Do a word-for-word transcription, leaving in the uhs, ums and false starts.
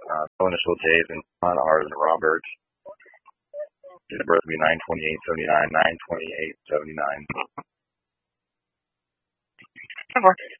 Uh, no initial J's and R's and Robert. Date of birth would be nine twenty-eight seventy-nine, nine twenty-eight seventy-nine. Ten four.